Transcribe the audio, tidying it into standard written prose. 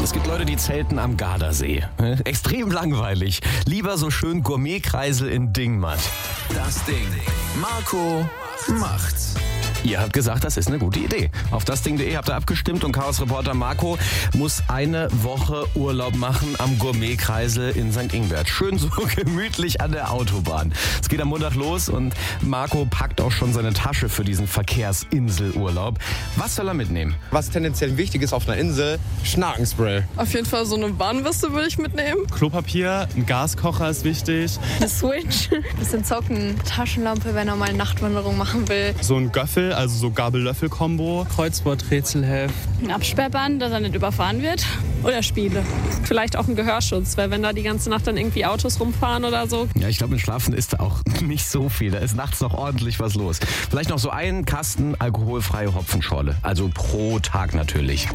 Es gibt Leute, die zelten am Gardasee. Extrem langweilig. Lieber so schön Gourmetkreisel in Dingmatt. Das Ding. Marco macht's. Ihr habt gesagt, das ist eine gute Idee. Auf dasding.de habt ihr abgestimmt und Chaos-Reporter Marco muss eine Woche Urlaub machen am Gourmetkreisel in St. Ingbert. Schön so gemütlich an der Autobahn. Es geht am Montag los und Marco packt auch schon seine Tasche für diesen Verkehrsinselurlaub. Was soll er mitnehmen? Was tendenziell wichtig ist auf einer Insel, Schnakenspray. Auf jeden Fall so eine Warnweste würde ich mitnehmen. Klopapier, ein Gaskocher ist wichtig. Eine Switch. Bisschen zocken, Taschenlampe, wenn er mal eine Nachtwanderung machen will. So ein Göffel, also so Gabel-Löffel-Kombo. Kreuzworträtselheft. Ein Absperrband, dass er nicht überfahren wird. Oder Spiele. Vielleicht auch ein Gehörschutz, weil wenn da die ganze Nacht dann irgendwie Autos rumfahren oder so. Ja, ich glaube, mit Schlafen ist da auch nicht so viel. Da ist nachts noch ordentlich was los. Vielleicht noch so einen Kasten alkoholfreie Hopfenschorle. Also pro Tag natürlich.